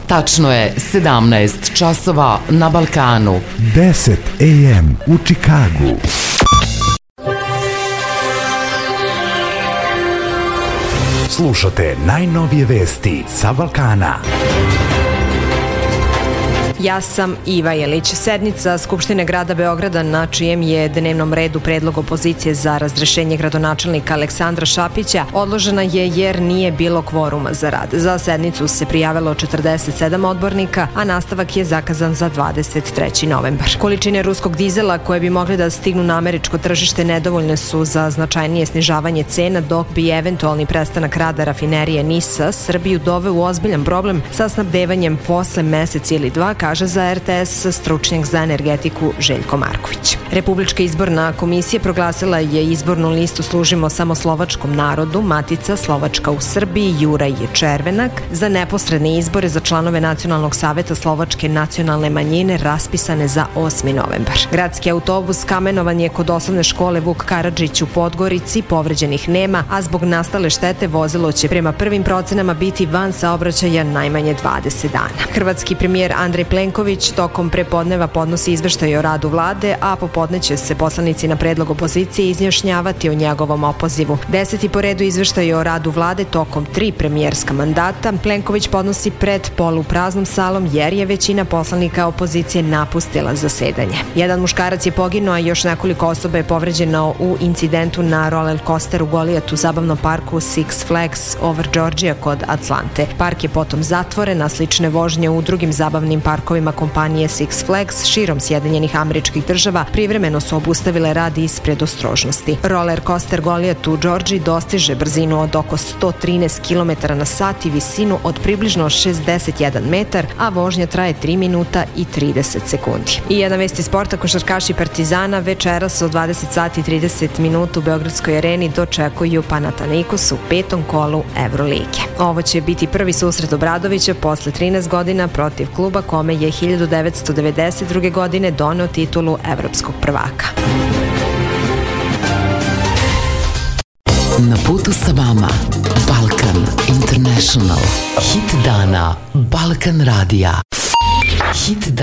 Tačno je 17 časova na Balkanu. 10 AM u Čikagu. Slušate najnovije vesti sa Balkana. Ja sam Iva Jelić. Sednica Skupštine grada Beograda, na čijem je dnevnom redu predlog opozicije za razrešenje gradonačelnika Aleksandra Šapića, odložena je jer nije bilo kvoruma za rad. Za sednicu se prijavilo 47 odbornika, a nastavak je zakazan za 23. novembar. Količine ruskog dizela koje bi mogli da stignu na američko tržište nedovoljne su za značajnije snižavanje cena, dok bi eventualni prestanak rada rafinerije NIS-a Srbiju doveo u ozbiljan problem sa snabdevanjem posle mesec ili dva, kaže za RTS stručnjak za energetiku Željko Marković. Republička izborna komisija proglasila je izbornu listu Služimo samo slovačkom narodu, Matica Slovačka u Srbiji, Juraj Červenak za neposredne izbore za članove Nacionalnog saveta slovačke nacionalne manjine raspisane za 8. novembar. Gradski autobus kamenovan je kod osnovne škole Vuk Karadžić u Podgorici, povređenih nema, a zbog nastale štete vozilo će prema prvim procenama biti van saobraćaja najmanje 20 dana. Hrvatski premijer Andrej Plenković tokom prepodneva podnosi izveštaj o radu vlade, a popodne će se poslanici na predlog opozicije izjašnjavati o njegovom opozivu. 10. po redu izveštaj o radu vlade tokom 3 premijerska mandata Plenković podnosi pred polupraznom salom jer je većina poslanika opozicije napustila zasedanje. Jedan muškarac je poginuo, a još nekoliko osoba je povređeno u incidentu na roller coasteru Goliat u zabavnom parku Six Flags over Georgia kod Atlante. Park je potom zatvoren, a slične vožnje u drugim zabavnim parkovima kompanije Six Flags širom Sjedinjenih Američkih Država privremeno su obustavile rad iz predostrožnosti. Roller coaster Goliat u Georgiji dostiže brzinu od oko 113 km na sat i visinu od približno 61 metar, a vožnja traje 3 minuta i 30 sekundi. I jedna vest iz sporta, košarkaši Partizana večeras od 20 sati i 30 minuta u Beogradskoj areni dočekuju Panathinaikos u 5. kolu Evrolige. Ovo će biti prvi susret Obradovića posle 13 godina protiv kluba kome je 1992. godine doneo titulu evropskog prvaka. Na putu sa vama Balkan International. Hit dana Balkan radija. Hit dana.